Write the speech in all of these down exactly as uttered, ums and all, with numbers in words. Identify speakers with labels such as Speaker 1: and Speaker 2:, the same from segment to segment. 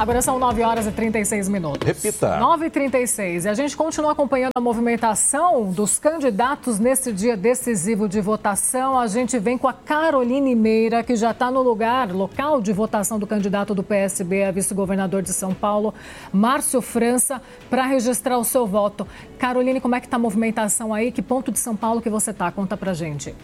Speaker 1: Agora são nove horas e trinta e seis minutos.
Speaker 2: Repita.
Speaker 1: nove e trinta e seis. E a gente continua acompanhando a movimentação dos candidatos nesse dia decisivo de votação. A gente vem com a Caroline Meira, que já está no lugar, local de votação do candidato do P S B a vice-governador de São Paulo, Márcio França, para registrar o seu voto. Caroline, como é que está a movimentação aí? Que ponto de São Paulo que você está? Conta pra gente.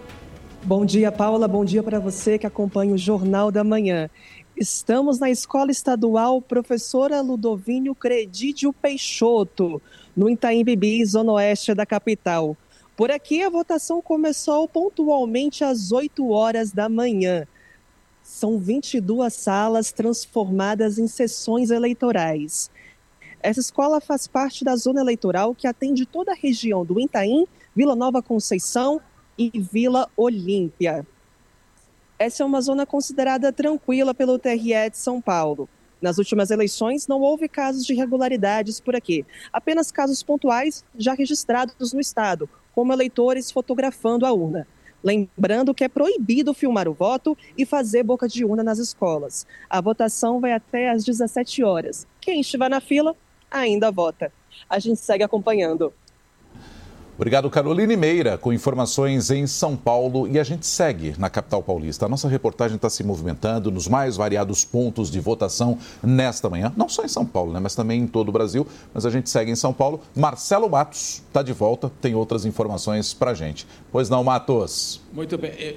Speaker 3: Bom dia, Paula. Bom dia para você que acompanha o Jornal da Manhã. Estamos na Escola Estadual Professora Ludovínio Credídio Peixoto, no Itaim Bibi, zona oeste da capital. Por aqui, a votação começou pontualmente às oito horas da manhã. São vinte e duas salas transformadas em sessões eleitorais. Essa escola faz parte da zona eleitoral que atende toda a região do Itaim, Vila Nova Conceição e Vila Olímpia. Essa é uma zona considerada tranquila pelo T R E de São Paulo. Nas últimas eleições, não houve casos de irregularidades por aqui. Apenas casos pontuais já registrados no estado, como eleitores fotografando a urna. Lembrando que é proibido filmar o voto e fazer boca de urna nas escolas. A votação vai até às dezessete horas. Quem estiver na fila, ainda vota. A gente segue acompanhando.
Speaker 2: Obrigado, Caroline Meira, com informações em São Paulo. E a gente segue na capital paulista. A nossa reportagem está se movimentando nos mais variados pontos de votação nesta manhã. Não só em São Paulo, né, mas também em todo o Brasil. Mas a gente segue em São Paulo. Marcelo Matos está de volta, tem outras informações para a gente. Pois não, Matos?
Speaker 4: Muito bem.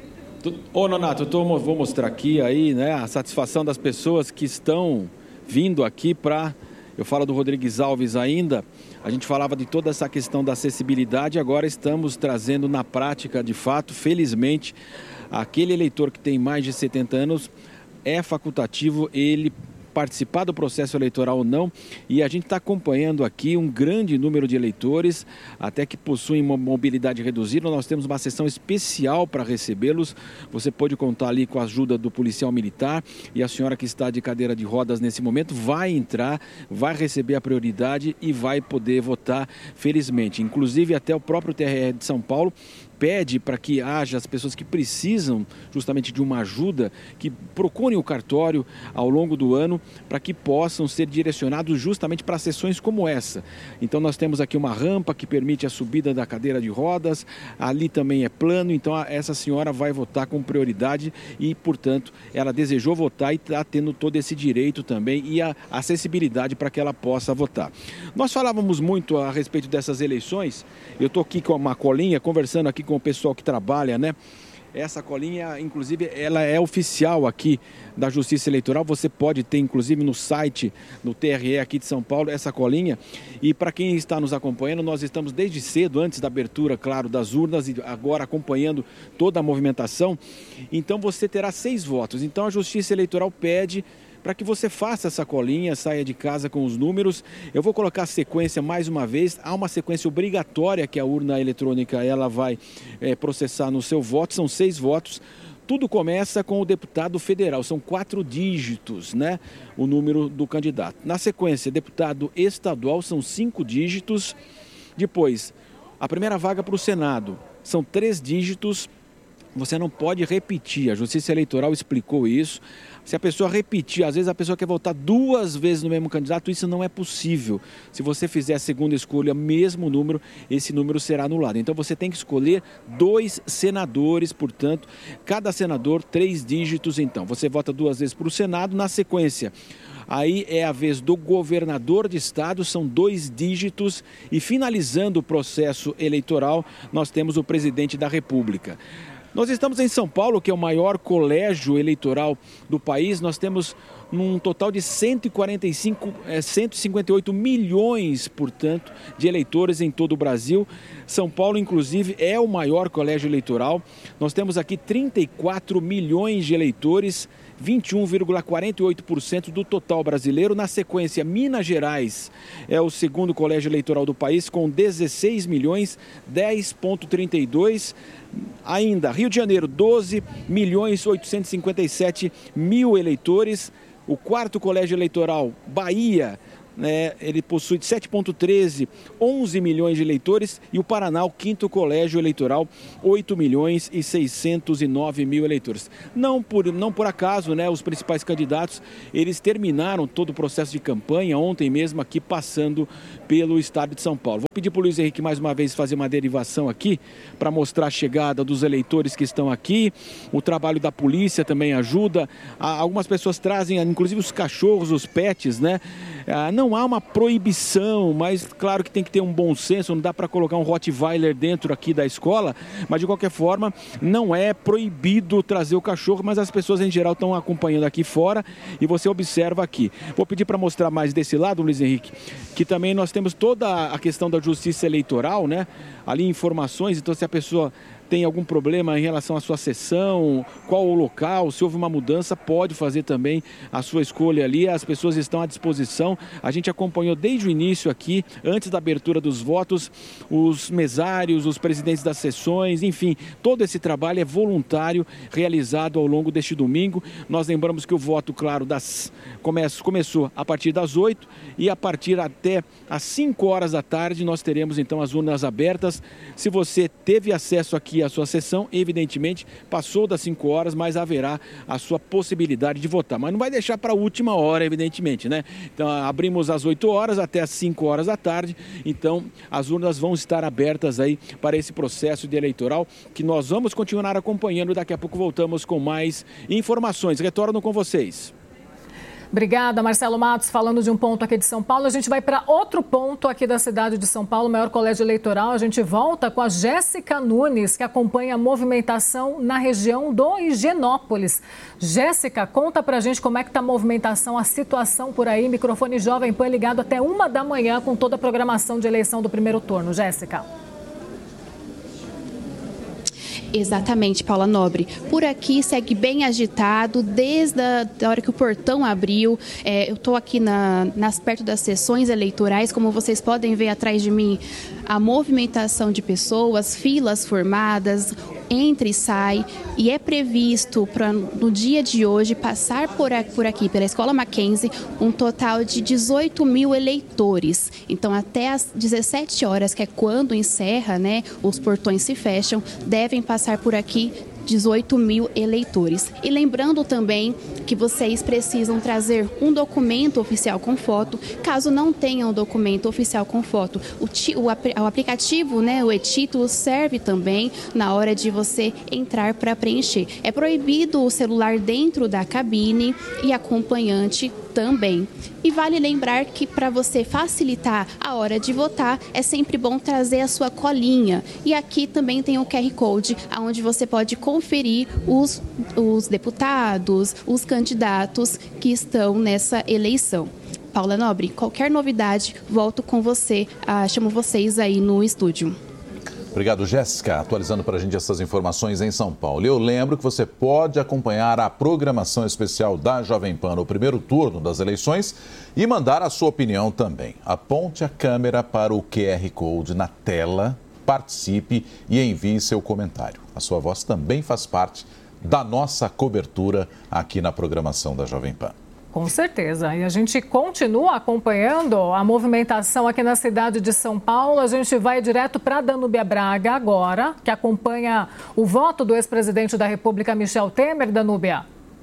Speaker 4: Ô, Nonato, eu tô, vou mostrar aqui aí, né, a satisfação das pessoas que estão vindo aqui para... Eu falo do Rodrigues Alves ainda, a gente falava de toda essa questão da acessibilidade, agora estamos trazendo na prática, de fato, felizmente, aquele eleitor que tem mais de setenta anos, é facultativo ele participar do processo eleitoral ou não, e a gente está acompanhando aqui um grande número de eleitores, até que possuem uma mobilidade reduzida. Nós temos uma sessão especial para recebê-los. Você pode contar ali com a ajuda do policial militar, e a senhora que está de cadeira de rodas nesse momento vai entrar, vai receber a prioridade e vai poder votar felizmente. Inclusive até o próprio T R E de São Paulo pede para que haja as pessoas que precisam justamente de uma ajuda, que procurem o cartório ao longo do ano para que possam ser direcionados justamente para sessões como essa. Então nós temos aqui uma rampa que permite a subida da cadeira de rodas, ali também é plano, então essa senhora vai votar com prioridade e, portanto, ela desejou votar e está tendo todo esse direito também e a acessibilidade para que ela possa votar. Nós falávamos muito a respeito dessas eleições, eu estou aqui com uma colinha, conversando aqui com o pessoal que trabalha, né? Essa colinha, inclusive, ela é oficial aqui da Justiça Eleitoral. Você pode ter, inclusive, no site, no T R E aqui de São Paulo, essa colinha. E para quem está nos acompanhando, nós estamos desde cedo, antes da abertura, claro, das urnas, e agora acompanhando toda a movimentação. Então, você terá seis votos. Então, a Justiça Eleitoral pede para que você faça essa colinha, saia de casa com os números. Eu vou colocar a sequência mais uma vez. Há uma sequência obrigatória que a urna eletrônica ela vai é, processar no seu voto. São seis votos. Tudo começa com o deputado federal. São quatro dígitos, né? O número do candidato. Na sequência, deputado estadual, são cinco dígitos. Depois, a primeira vaga para o Senado. São três dígitos. Você não pode repetir. A Justiça Eleitoral explicou isso. Se a pessoa repetir, às vezes a pessoa quer votar duas vezes no mesmo candidato, isso não é possível. Se você fizer a segunda escolha, mesmo número, esse número será anulado. Então você tem que escolher dois senadores, portanto, cada senador, três dígitos. Então, você vota duas vezes para o Senado, na sequência. Aí é a vez do governador de estado, são dois dígitos. E finalizando o processo eleitoral, nós temos o presidente da República. Nós estamos em São Paulo, que é o maior colégio eleitoral do país. Nós temos um total de cento e quarenta e cinco, cento e cinquenta e oito milhões, portanto, de eleitores em todo o Brasil. São Paulo, inclusive, é o maior colégio eleitoral. Nós temos aqui trinta e quatro milhões de eleitores, vinte e um vírgula quarenta e oito por cento do total brasileiro. Na sequência, Minas Gerais é o segundo colégio eleitoral do país, com dezesseis milhões, dez vírgula trinta e dois. Ainda, Rio de Janeiro, doze milhões oitocentos e cinquenta e sete mil eleitores. O quarto colégio eleitoral, Bahia, né, ele possui sete vírgula treze, onze milhões de eleitores, e o Paraná, o quinto colégio eleitoral, oito milhões e seiscentos e nove mil eleitores. Não por, não por acaso, né, os principais candidatos, eles terminaram todo o processo de campanha ontem mesmo aqui, passando pelo estado de São Paulo. Vou pedir para o Luiz Henrique mais uma vez fazer uma derivação aqui para mostrar a chegada dos eleitores que estão aqui. O trabalho da polícia também ajuda. Algumas pessoas trazem, inclusive os cachorros, os pets, né? Não há uma proibição, mas claro que tem que ter um bom senso, não dá para colocar um Rottweiler dentro aqui da escola, mas de qualquer forma não é proibido trazer o cachorro, mas as pessoas em geral estão acompanhando aqui fora e você observa aqui. Vou pedir para mostrar mais desse lado, Luiz Henrique, que também nós temos toda a questão da justiça eleitoral, né? Ali informações, então se a pessoa tem algum problema em relação à sua sessão, qual o local, se houve uma mudança, pode fazer também a sua escolha ali. As pessoas estão à disposição. A gente acompanhou desde o início aqui, antes da abertura dos votos, os mesários, os presidentes das sessões, enfim, todo esse trabalho é voluntário, realizado ao longo deste domingo. Nós lembramos que o voto, claro, das, come, começou a partir das oito e a partir até às cinco horas da tarde nós teremos então as urnas abertas. Se você teve acesso aqui a sua sessão, evidentemente passou das cinco horas, mas haverá a sua possibilidade de votar, mas não vai deixar para a última hora, evidentemente, né? Então abrimos às oito horas até às cinco horas da tarde, então as urnas vão estar abertas aí para esse processo de eleitoral que nós vamos continuar acompanhando. Daqui a pouco voltamos com mais informações. Retorno com vocês.
Speaker 1: Obrigada, Marcelo Matos, falando de um ponto aqui de São Paulo. A gente vai para outro ponto aqui da cidade de São Paulo, o maior colégio eleitoral. A gente volta com a Jéssica Nunes, que acompanha a movimentação na região do Higienópolis. Jéssica, conta pra gente como é que tá a movimentação, a situação por aí. Microfone Jovem Pan ligado até uma da manhã com toda a programação de eleição do primeiro turno. Jéssica.
Speaker 5: Exatamente, Paula Nobre. Por aqui segue bem agitado desde a da hora que o portão abriu. É, eu estou aqui na, nas, perto das sessões eleitorais. Como vocês podem ver atrás de mim, a movimentação de pessoas, filas formadas, entra e sai, e é previsto para no dia de hoje passar por aqui, por aqui pela Escola Mackenzie um total de dezoito mil eleitores. Então até às dezessete horas, que é quando encerra, né, os portões se fecham, devem passar por aqui dezoito mil eleitores. E lembrando também que vocês precisam trazer um documento oficial com foto. Caso não tenham um documento oficial com foto, o, ti, o, o aplicativo, né, o e-título, serve também na hora de você entrar para preencher. É proibido o celular dentro da cabine e acompanhante também. E vale lembrar que para você facilitar a hora de votar, é sempre bom trazer a sua colinha. E aqui também tem o Q R Code, onde você pode conferir os, os deputados, os candidatos que estão nessa eleição. Paula Nobre, qualquer novidade, volto com você, ah, chamo vocês aí no estúdio.
Speaker 2: Obrigado, Jéssica, atualizando para a gente essas informações em São Paulo. Eu lembro que você pode acompanhar a programação especial da Jovem Pan no primeiro turno das eleições e mandar a sua opinião também. Aponte a câmera para o Q R Code na tela, participe e envie seu comentário. A sua voz também faz parte da nossa cobertura aqui na programação da Jovem Pan.
Speaker 1: Com certeza. E a gente continua acompanhando a movimentação aqui na cidade de São Paulo. A gente vai direto para Danúbia Braga agora, que acompanha o voto do ex-presidente da República, Michel Temer. Danúbia.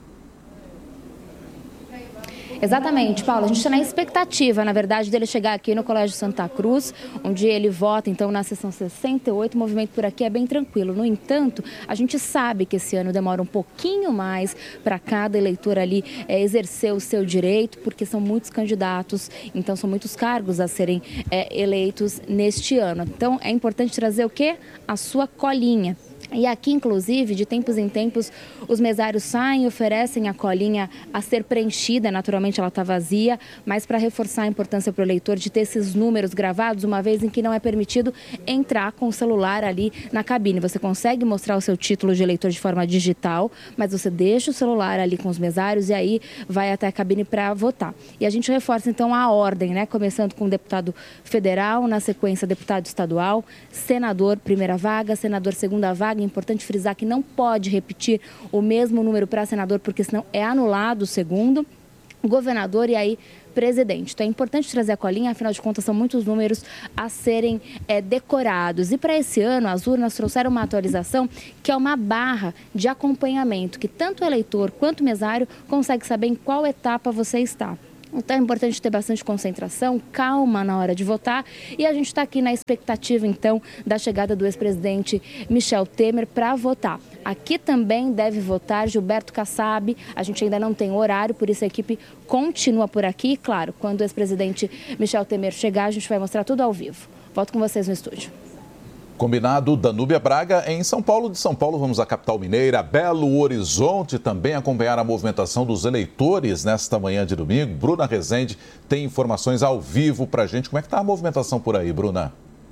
Speaker 6: Exatamente, Paula. A gente está na expectativa, na verdade, dele chegar aqui no Colégio Santa Cruz, onde ele vota, então, na sessão sessenta e oito. O movimento por aqui é bem tranquilo. No entanto, a gente sabe que esse ano demora um pouquinho mais para cada eleitor ali é, exercer o seu direito, porque são muitos candidatos, então são muitos cargos a serem é, eleitos neste ano. Então, é importante trazer o quê? A sua colinha. E aqui, inclusive, de tempos em tempos, os mesários saem e oferecem a colinha a ser preenchida. Naturalmente, ela está vazia, mas para reforçar a importância para o eleitor de ter esses números gravados, uma vez em que não é permitido entrar com o celular ali na cabine. Você consegue mostrar o seu título de eleitor de forma digital, mas você deixa o celular ali com os mesários e aí vai até a cabine para votar. E a gente reforça, então, a ordem, né? Começando com o deputado federal, na sequência, deputado estadual, senador, primeira vaga, senador, segunda vaga. É importante frisar que não pode repetir o mesmo número para senador, porque senão é anulado o segundo. governador e aí presidente. Então é importante trazer a colinha, afinal de contas são muitos números a serem é, decorados. E para esse ano, as urnas trouxeram uma atualização que é uma barra de acompanhamento, que tanto o eleitor quanto o mesário consegue saber em qual etapa você está. Então é importante ter bastante concentração, calma na hora de votar, e a gente está aqui na expectativa, então, da chegada do ex-presidente Michel Temer para votar. Aqui também deve votar Gilberto Kassab, a gente ainda não tem horário, por isso a equipe continua por aqui. E, claro, quando o ex-presidente Michel Temer chegar, a gente vai mostrar tudo ao vivo. Volto com vocês no estúdio.
Speaker 2: Combinado, Danúbia Braga. Em São Paulo, de São Paulo, vamos à capital mineira, Belo Horizonte, também acompanhar a movimentação dos eleitores nesta manhã de domingo. Bruna Rezende tem informações ao vivo para a gente. Como é que está a movimentação por aí, Bruna?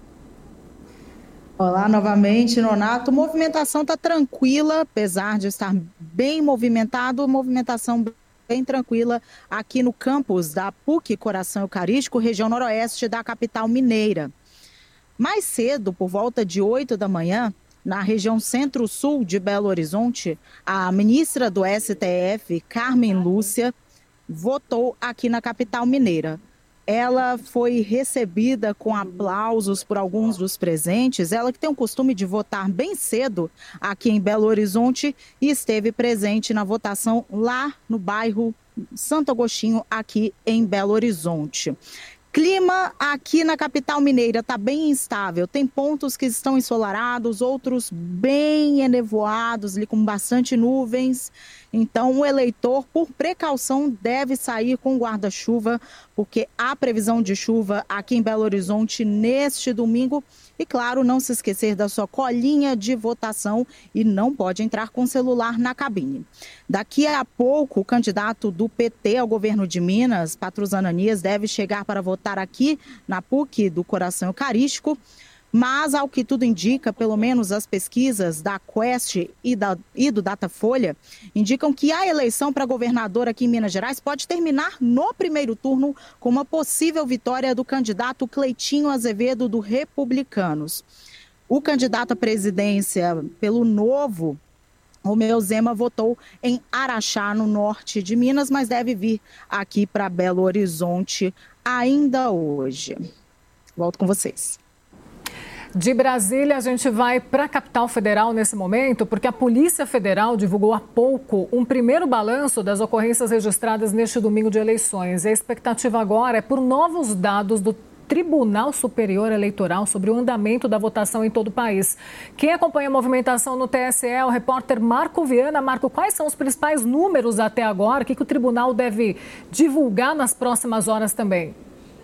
Speaker 7: Olá, novamente, Nonato. Movimentação está tranquila, apesar de estar bem movimentado, movimentação bem tranquila aqui no campus da P U C Coração Eucarístico, região noroeste da capital mineira. Mais cedo, por volta de oito da manhã, na região centro-sul de Belo Horizonte, a ministra do S T F, Carmen Lúcia, votou aqui na capital mineira. Ela foi recebida com aplausos por alguns dos presentes. Ela que tem o costume de votar bem cedo aqui em Belo Horizonte e esteve presente na votação lá no bairro Santo Agostinho, aqui em Belo Horizonte. Clima aqui na capital mineira está bem instável. Tem pontos que estão ensolarados, outros bem enevoados, ali com bastante nuvens. Então, o eleitor, por precaução, deve sair com guarda-chuva, porque há previsão de chuva aqui em Belo Horizonte neste domingo. E, claro, não se esquecer da sua colinha de votação e não pode entrar com celular na cabine. Daqui a pouco, o candidato do P T ao governo de Minas, Patrus Ananias, deve chegar para votar aqui na P U C do Coração Eucarístico. Mas, ao que tudo indica, pelo menos as pesquisas da Quest e, da, e do Datafolha, indicam que a eleição para governador aqui em Minas Gerais pode terminar no primeiro turno com uma possível vitória do candidato Cleitinho Azevedo, do Republicanos. O candidato à presidência pelo Novo, Romeu Zema, votou em Araxá, no norte de Minas, mas deve vir aqui para Belo Horizonte ainda hoje. Volto com vocês.
Speaker 1: De Brasília, a gente vai para a capital federal nesse momento, porque a Polícia Federal divulgou há pouco um primeiro balanço das ocorrências registradas neste domingo de eleições. A expectativa agora é por novos dados do Tribunal Superior Eleitoral sobre o andamento da votação em todo o país. Quem acompanha a movimentação no T S E é o repórter Marco Viana. Marco, quais são os principais números até agora? O que, que o tribunal deve divulgar nas próximas horas também?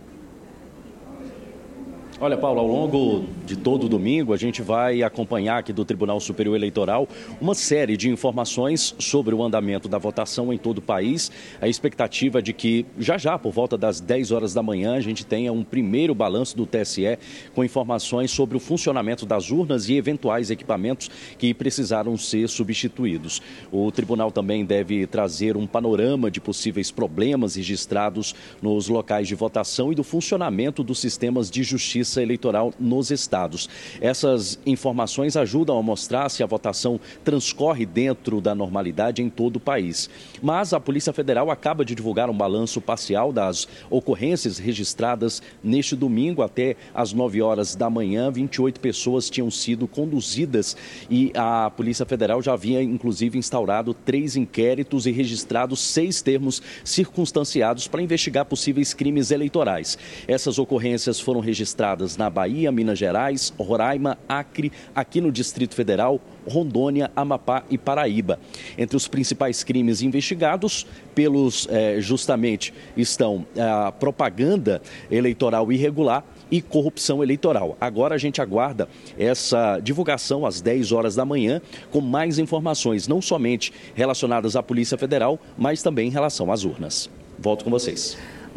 Speaker 8: Olha, Paulo, ao longo de todo o domingo, a gente vai acompanhar aqui do Tribunal Superior Eleitoral uma série de informações sobre o andamento da votação em todo o país. A expectativa é de que, já já, por volta das dez horas da manhã, a gente tenha um primeiro balanço do T S E com informações sobre o funcionamento das urnas e eventuais equipamentos que precisaram ser substituídos. O tribunal também deve trazer um panorama de possíveis problemas registrados nos locais de votação e do funcionamento dos sistemas de justiça eleitoral nos estados. Essas informações ajudam a mostrar se a votação transcorre dentro da normalidade em todo o país. Mas a Polícia Federal acaba de divulgar um balanço parcial das ocorrências registradas neste domingo. Até às nove horas da manhã, vinte e oito pessoas tinham sido conduzidas e a Polícia Federal já havia, inclusive, instaurado três inquéritos e registrado seis termos circunstanciados para investigar possíveis crimes eleitorais. Essas ocorrências foram registradas na Bahia, Minas Gerais, Roraima, Acre, aqui no Distrito Federal, Rondônia, Amapá e Paraíba. Entre os principais crimes investigados pelos, eh, justamente, estão a propaganda eleitoral irregular e corrupção eleitoral. Agora a gente aguarda essa divulgação às dez horas da manhã com mais informações, não somente relacionadas à Polícia Federal, mas também em relação às urnas. Volto com vocês.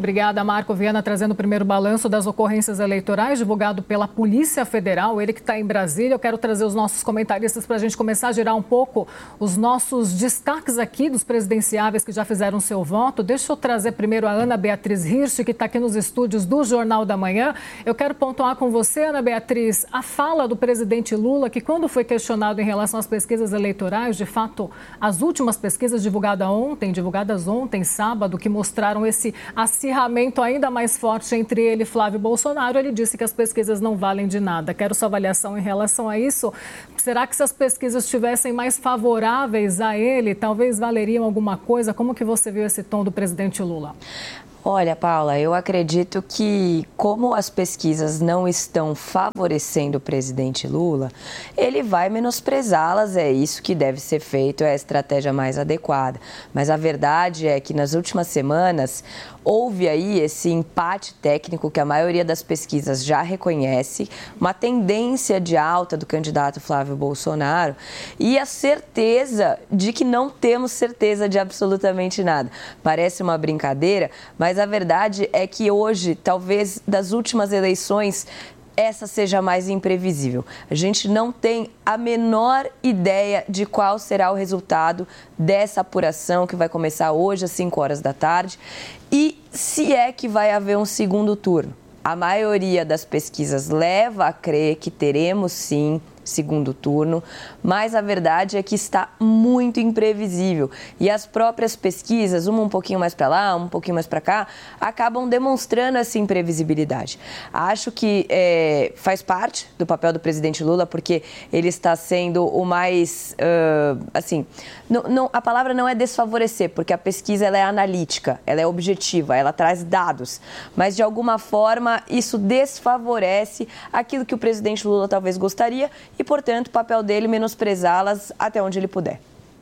Speaker 1: Obrigada, Marco Viana, trazendo o primeiro balanço das ocorrências eleitorais divulgado pela Polícia Federal. Ele que está em Brasília. Eu quero trazer os nossos comentaristas para a gente começar a girar um pouco os nossos destaques aqui dos presidenciáveis que já fizeram seu voto. Deixa eu trazer primeiro a Ana Beatriz Hirsch, que está aqui nos estúdios do Jornal da Manhã. Eu quero pontuar com você, Ana Beatriz, a fala do presidente Lula, que quando foi questionado em relação às pesquisas eleitorais, de fato, as últimas pesquisas divulgadas ontem, divulgadas ontem, sábado, que mostraram esse acirramento ainda mais forte entre ele e Flávio Bolsonaro, ele disse que as pesquisas não valem de nada. Quero sua avaliação em relação a isso. Será que se as pesquisas estivessem mais favoráveis a ele, talvez valeriam alguma coisa? Como que você viu esse tom do presidente Lula?
Speaker 9: Olha, Paula, eu acredito que como as pesquisas não estão favorecendo o presidente Lula, ele vai menosprezá-las, é isso que deve ser feito, é a estratégia mais adequada. Mas a verdade é que nas últimas semanas houve aí esse empate técnico que a maioria das pesquisas já reconhece, uma tendência de alta do candidato Flávio Bolsonaro e a certeza de que não temos certeza de absolutamente nada. Parece uma brincadeira, mas a verdade é que hoje, talvez das últimas eleições, essa seja mais imprevisível. A gente não tem a menor ideia de qual será o resultado dessa apuração que vai começar hoje às cinco horas da tarde e se é que vai haver um segundo turno. A maioria das pesquisas leva a crer que teremos sim segundo turno, mas a verdade é que está muito imprevisível e as próprias pesquisas, uma um pouquinho mais para lá, um pouquinho mais para cá, acabam demonstrando essa imprevisibilidade. Acho que é, faz parte do papel do presidente Lula, porque ele está sendo o mais, uh, assim, não, não, a palavra não é desfavorecer, porque a pesquisa ela é analítica, ela é objetiva, ela traz dados, mas de alguma forma isso desfavorece aquilo que o presidente Lula talvez gostaria e, portanto, o papel dele menosprezá-las até onde ele puder.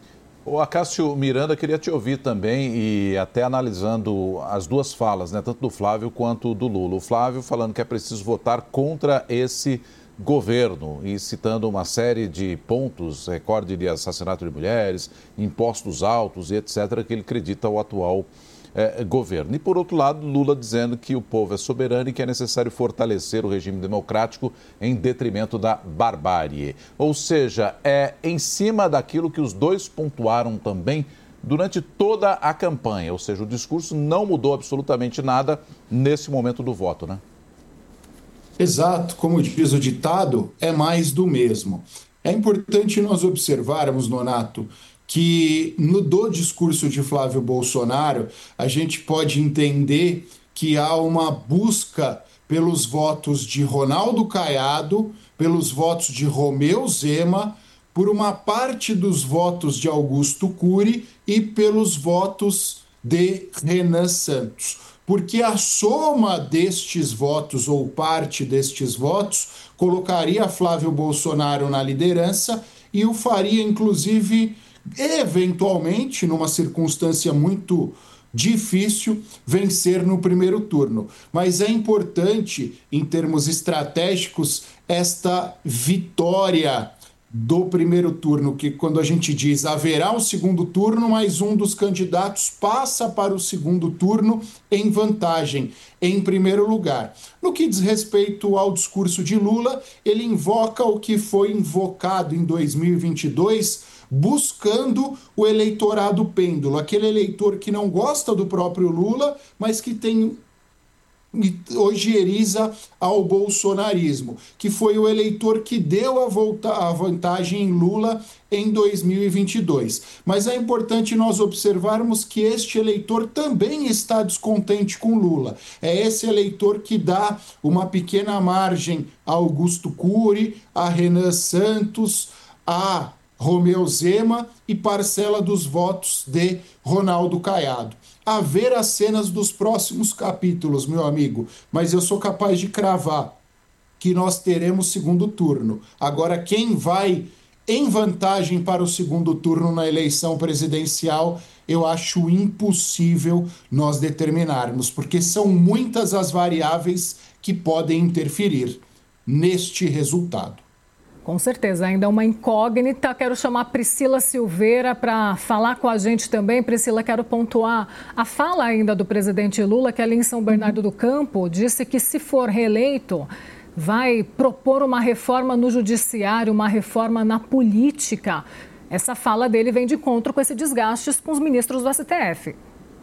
Speaker 2: O Acácio Miranda, queria te ouvir também e até analisando as duas falas, né, tanto do Flávio quanto do Lula. O Flávio falando que é preciso votar contra esse governo e citando uma série de pontos, recorde de assassinato de mulheres, impostos altos e etcétera, que ele acredita ao atual É, governo. E, por outro lado, Lula dizendo que o povo é soberano e que é necessário fortalecer o regime democrático em detrimento da barbárie. Ou seja, é em cima daquilo que os dois pontuaram também durante toda a campanha. Ou seja, o discurso não mudou absolutamente nada nesse momento do voto, né?
Speaker 10: Exato. Como diz o ditado, é mais do mesmo. É importante nós observarmos, Nonato, que no do discurso de Flávio Bolsonaro, a gente pode entender que há uma busca pelos votos de Ronaldo Caiado, pelos votos de Romeu Zema, por uma parte dos votos de Augusto Cury e pelos votos de Renan Santos. Porque a soma destes votos, ou parte destes votos, colocaria Flávio Bolsonaro na liderança e o faria, inclusive, eventualmente, numa circunstância muito difícil, vencer no primeiro turno. Mas é importante, em termos estratégicos, esta vitória do primeiro turno, que quando a gente diz haverá um segundo turno, mas um dos candidatos passa para o segundo turno em vantagem, em primeiro lugar. No que diz respeito ao discurso de Lula, ele invoca o que foi invocado em dois mil e vinte e dois, buscando o eleitorado pêndulo, aquele eleitor que não gosta do próprio Lula, mas que tem ojeriza ao bolsonarismo, que foi o eleitor que deu a, volta, a vantagem em Lula em dois mil e vinte e dois. Mas é importante nós observarmos que este eleitor também está descontente com Lula. É esse eleitor que dá uma pequena margem a Augusto Cury, a Renan Santos, a Romeu Zema e parcela dos votos de Ronaldo Caiado. A ver as cenas dos próximos capítulos, meu amigo, mas eu sou capaz de cravar que nós teremos segundo turno. Agora, quem vai em vantagem para o segundo turno na eleição presidencial, eu acho impossível nós determinarmos, porque são muitas as variáveis que podem interferir neste resultado.
Speaker 1: Com certeza, ainda é uma incógnita. Quero chamar a Priscila Silveira para falar com a gente também. Priscila, quero pontuar a fala ainda do presidente Lula, que ali em São Bernardo do Campo disse que, se for reeleito, vai propor uma reforma no judiciário, uma reforma na política. Essa fala dele vem de encontro com esse desgaste com os ministros do S T F.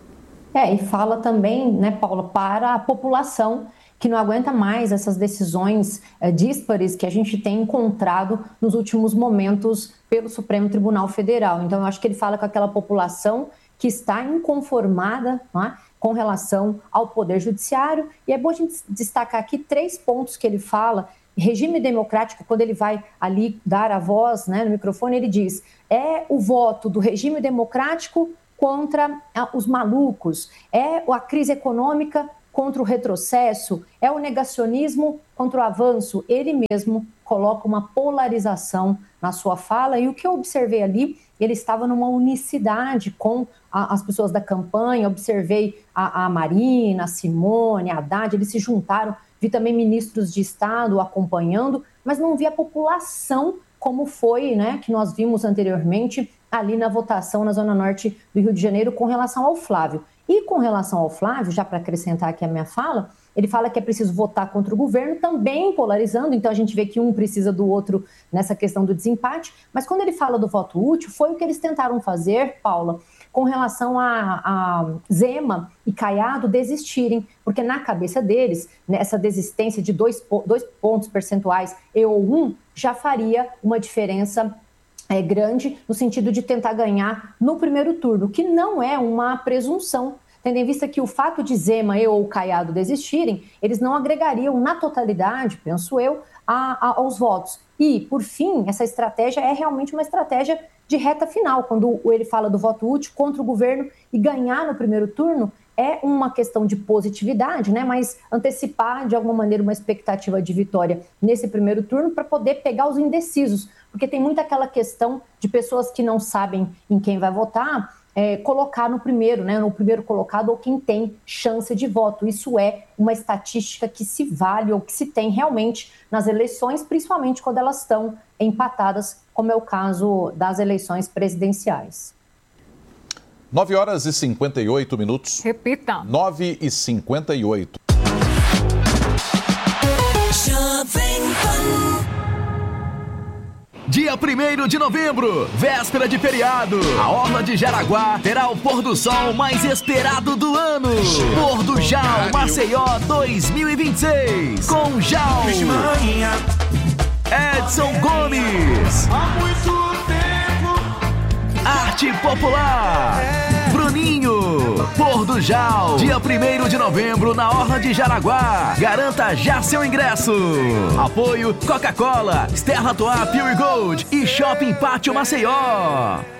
Speaker 11: É, e fala também, né, Paula, para a população que não aguenta mais essas decisões é, díspares que a gente tem encontrado nos últimos momentos pelo Supremo Tribunal Federal. Então, eu acho que ele fala com aquela população que está inconformada, né, com relação ao Poder Judiciário. E é bom a gente destacar aqui três pontos que ele fala. Regime democrático, quando ele vai ali dar a voz, né, no microfone, ele diz: é o voto do regime democrático contra ah, os malucos, é a crise econômica contra o retrocesso, é o negacionismo contra o avanço. Ele mesmo coloca uma polarização na sua fala, e o que eu observei ali, ele estava numa unicidade com a, as pessoas da campanha. Observei a, a Marina, a Simone, a Haddad, eles se juntaram, vi também ministros de Estado acompanhando, mas não vi a população como foi, né, que nós vimos anteriormente ali na votação na Zona Norte do Rio de Janeiro com relação ao Flávio. E com relação ao Flávio, já para acrescentar aqui a minha fala, ele fala que é preciso votar contra o governo, também polarizando, então a gente vê que um precisa do outro nessa questão do desempate, mas quando ele fala do voto útil, foi o que eles tentaram fazer, Paula, com relação a, a Zema e Caiado desistirem, porque na cabeça deles, nessa desistência de dois, dois pontos percentuais e ou um, já faria uma diferença é, grande no sentido de tentar ganhar no primeiro turno, que não é uma presunção, tendo em vista que o fato de Zema e ou Caiado desistirem, eles não agregariam na totalidade, penso eu, a, a, aos votos. E, por fim, essa estratégia é realmente uma estratégia de reta final, quando ele fala do voto útil contra o governo e ganhar no primeiro turno, é uma questão de positividade, né? Mas antecipar, de alguma maneira, uma expectativa de vitória nesse primeiro turno para poder pegar os indecisos, porque tem muito aquela questão de pessoas que não sabem em quem vai votar, é, colocar no primeiro, né? No primeiro colocado, ou quem tem chance de voto. Isso é uma estatística que se vale ou que se tem realmente nas eleições, principalmente quando elas estão empatadas, como é o caso das eleições presidenciais.
Speaker 2: nove horas e cinquenta e oito minutos.
Speaker 1: Repita.
Speaker 2: nove e cinquenta e oito.
Speaker 12: Dia primeiro de novembro, véspera de feriado, a Orla de Jaraguá terá o pôr do sol mais esperado do ano. Pôr do Jal Maceió dois mil e vinte e seis, com Jal, Edson Gomes, Arte Popular, Bruninho. Pôr do Jal, dia primeiro de novembro na Orla de Jaraguá. Garanta já seu ingresso. Apoio Coca-Cola, Stella Artois Pure Gold e Shopping Pátio Maceió.